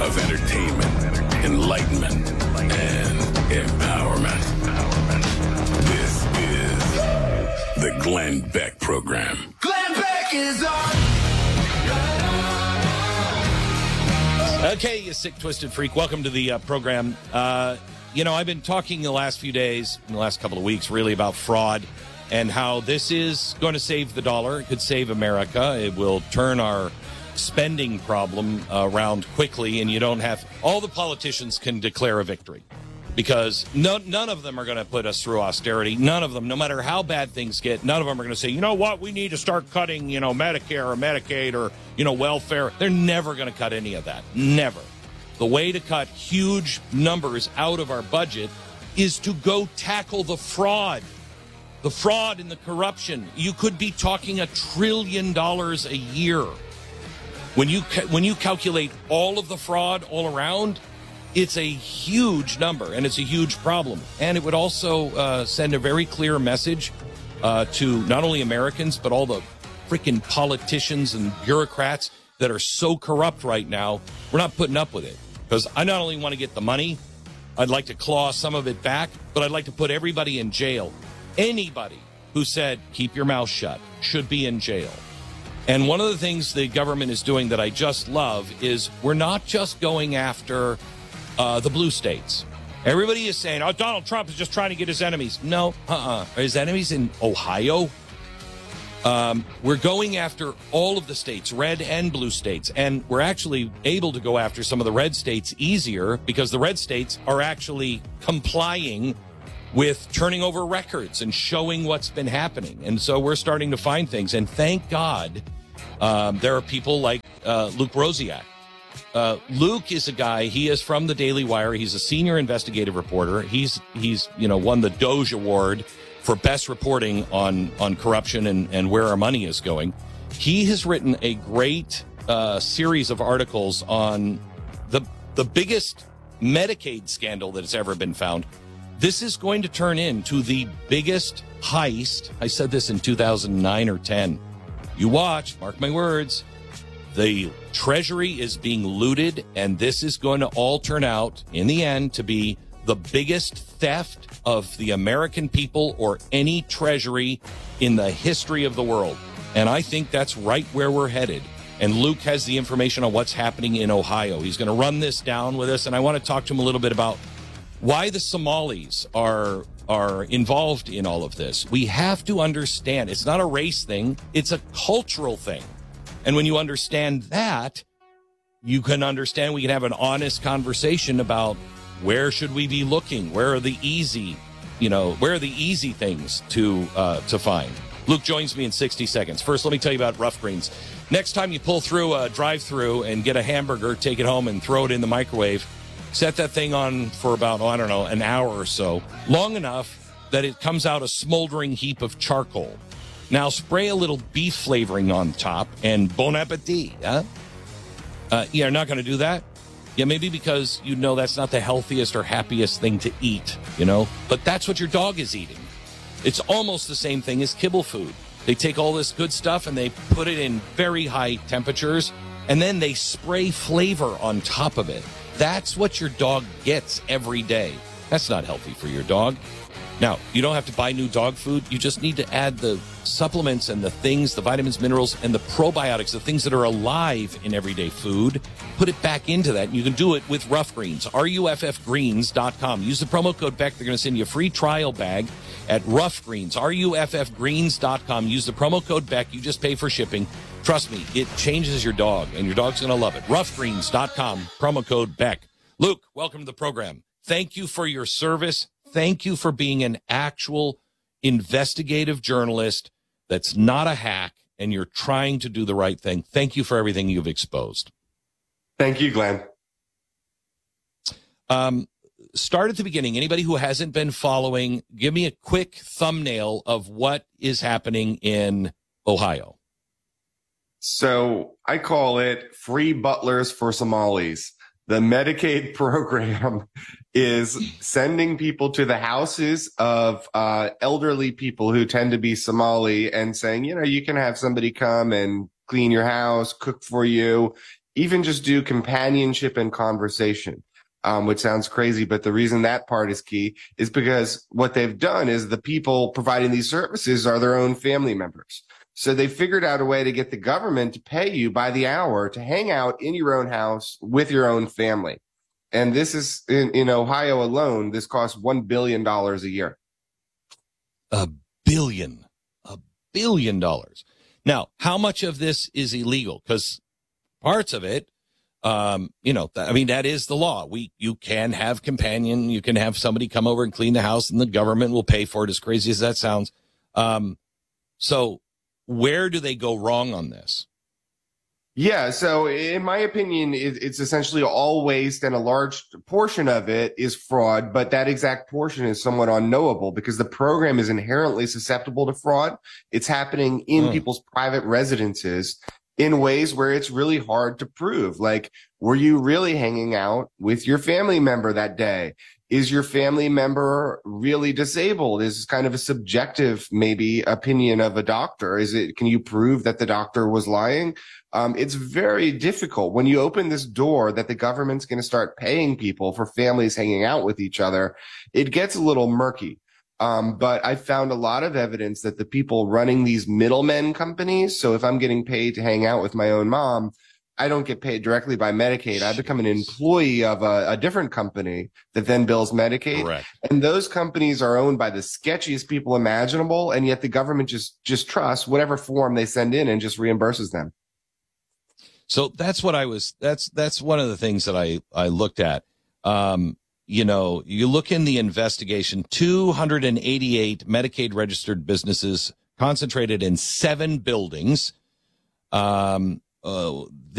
of entertainment, enlightenment, and empowerment. This is the Glenn Beck Program. Glenn Beck is on. Okay, you sick, twisted freak. Welcome to the program. I've been talking the last few days, in the last couple of weeks, really about fraud and how this is going to save the dollar. It could save America. It will turn our spending problem around quickly, and you don't have all the politicians can declare a victory because none of them are going to put us through austerity. None of them, no matter how bad things get, none of them are going to say, you know what, we need to start cutting, Medicare or Medicaid or, welfare. They're never going to cut any of that. Never. The way to cut huge numbers out of our budget is to go tackle the fraud and the corruption. You could be talking $1 trillion a year. When you calculate all of the fraud all around, it's a huge number, and it's a huge problem. And it would also send a very clear message to not only Americans, but all the freaking politicians and bureaucrats that are so corrupt right now. We're not putting up with it. Because I not only want to get the money, I'd like to claw some of it back, but I'd like to put everybody in jail. Anybody who said, keep your mouth shut, should be in jail. And one of the things the government is doing that I just love is we're not just going after the blue states. Everybody is saying, Donald Trump is just trying to get his enemies. No, his enemies in Ohio. We're going after all of the states, red and blue states. And we're actually able to go after some of the red states easier because the red states are actually complying with turning over records and showing what's been happening. And so we're starting to find things. And thank God there are people like Luke Rosiak. Luke is a guy, he is from the Daily Wire. He's a senior investigative reporter. He's won the Doge Award for best reporting on corruption and where our money is going. He has written a great series of articles on the biggest Medicaid scandal that has ever been found. This is going to turn into the biggest heist. I said this in 2009 or 10. You watch, mark my words. The Treasury is being looted, and this is going to all turn out, in the end, to be the biggest theft of the American people or any treasury in the history of the world. And I think that's right where we're headed. And Luke has the information on what's happening in Ohio. He's going to run this down with us, and I want to talk to him a little bit about why the Somalis are involved in all of this. We have to understand it's not a race thing, it's a cultural thing. And when you understand that, you can understand we can have an honest conversation about where should we be looking? Where are the easy things to find? Luke joins me in 60 seconds. First, let me tell you about Rough Greens. Next time you pull through a drive-through and get a hamburger, take it home and throw it in the microwave, set that thing on for about, an hour or so, long enough that it comes out a smoldering heap of charcoal. Now spray a little beef flavoring on top and bon appetit, huh? You're not going to do that? Yeah, maybe because that's not the healthiest or happiest thing to eat, But that's what your dog is eating. It's almost the same thing as kibble food. They take all this good stuff and they put it in very high temperatures, and then they spray flavor on top of it. That's what your dog gets every day. That's not healthy for your dog. Now, you don't have to buy new dog food. You just need to add the supplements and the things, the vitamins, minerals, and the probiotics, the things that are alive in everyday food. Put it back into that. You can do it with Rough Greens, ruffgreens.com. Use the promo code Beck. They're going to send you a free trial bag at Rough Greens, ruffgreens.com. Use the promo code Beck. You just pay for shipping. Trust me, it changes your dog, and your dog's going to love it. Ruffgreens.com, promo code Beck. Luke, welcome to the program. Thank you for your service. Thank you for being an actual investigative journalist that's not a hack, and you're trying to do the right thing. Thank you for everything you've exposed. Thank you, Glenn. Start at the beginning. Anybody who hasn't been following, give me a quick thumbnail of what is happening in Ohio. So I call it free butlers for Somalis. The Medicaid program is sending people to the houses of elderly people who tend to be Somali and saying, you can have somebody come and clean your house, cook for you. even just do companionship and conversation, which sounds crazy. But the reason that part is key is because what they've done is the people providing these services are their own family members. So they figured out a way to get the government to pay you by the hour to hang out in your own house with your own family. And this is in Ohio alone, this costs $1 billion a year. $1 billion. $1 billion. Now, how much of this is illegal? Because parts of it, that is the law. You can have companion. You can have somebody come over and clean the house and the government will pay for it, as crazy as that sounds. So where do they go wrong on this? Yeah. So in my opinion, it's essentially all waste, and a large portion of it is fraud. But that exact portion is somewhat unknowable because the program is inherently susceptible to fraud. It's happening in people's private residences in ways where it's really hard to prove. Like, were you really hanging out with your family member that day? Is your family member really disabled? Is kind of a subjective, maybe, opinion of a doctor. Can you prove that the doctor was lying? It's very difficult when you open this door that the government's going to start paying people for families hanging out with each other. It gets a little murky. But I found a lot of evidence that the people running these middlemen companies, so if I'm getting paid to hang out with my own mom, I don't get paid directly by Medicaid. I become an employee of a different company that then bills Medicaid. Correct. And those companies are owned by the sketchiest people imaginable. And yet the government just trusts whatever form they send in and just reimburses them. So that's what that's one of the things that I looked at. You look in the investigation, 288 Medicaid registered businesses concentrated in 7 buildings.